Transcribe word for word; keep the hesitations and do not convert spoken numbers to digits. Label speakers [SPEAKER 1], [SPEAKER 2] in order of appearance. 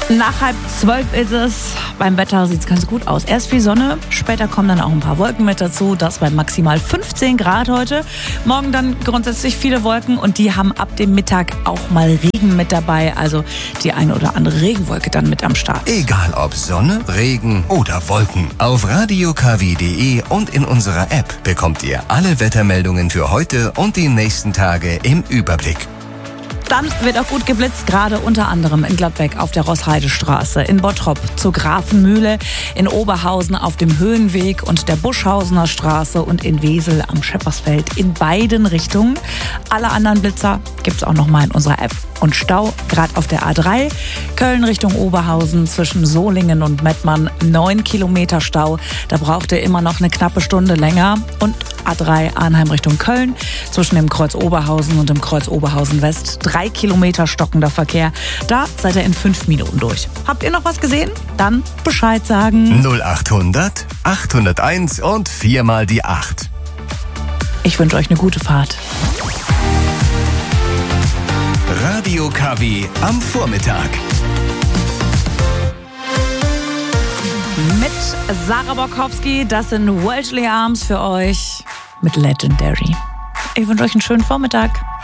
[SPEAKER 1] Nach halb zwölf ist es. Beim Wetter sieht es ganz gut aus. Erst viel Sonne, später kommen dann auch ein paar Wolken mit dazu. Das bei maximal fünfzehn Grad heute. Morgen dann grundsätzlich viele Wolken und die haben ab dem Mittag auch mal Regen mit dabei. Also die eine oder andere Regenwolke dann mit am Start.
[SPEAKER 2] Egal ob Sonne, Regen oder Wolken. Auf radio k w punkt d e und in unserer App bekommt ihr alle Wettermeldungen für heute und die nächsten Tage im Überblick.
[SPEAKER 1] Dann wird auch gut geblitzt, gerade unter anderem in Gladbeck auf der Roßheidestraße, in Bottrop zur Grafenmühle, in Oberhausen auf dem Höhenweg und der Buschhausener Straße und in Wesel am Scheppersfeld in beiden Richtungen. Alle anderen Blitzer gibt's auch noch mal in unserer App. Und Stau gerade auf der A drei, Köln Richtung Oberhausen zwischen Solingen und Mettmann, neun Kilometer Stau. Da braucht ihr immer noch eine knappe Stunde länger. Und A drei Arnheim Richtung Köln zwischen dem Kreuz Oberhausen und dem Kreuz Oberhausen West, drei Kilometer stockender Verkehr. Da seid ihr in fünf Minuten durch. Habt ihr noch was gesehen? Dann Bescheid sagen.
[SPEAKER 2] null achthundert, achthunderteins und viermal die acht.
[SPEAKER 1] Ich wünsche euch eine gute Fahrt.
[SPEAKER 2] Radio K W am Vormittag.
[SPEAKER 1] Mit Sarah Borkowski, das sind Welshly Arms für euch mit Legendary. Ich wünsche euch einen schönen Vormittag.